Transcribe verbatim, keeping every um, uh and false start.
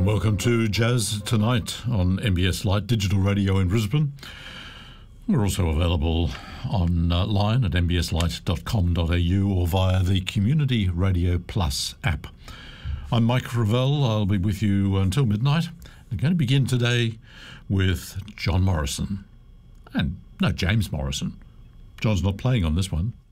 Welcome to Jazz Tonight on M B S Lite Digital Radio in Brisbane. We're also available online at m b s lite dot com dot a u or via the Community Radio Plus app. I'm Mike Ravel. I'll be with you until midnight. I'm going to begin today with John Morrison. And no, James Morrison. John's not playing on this one.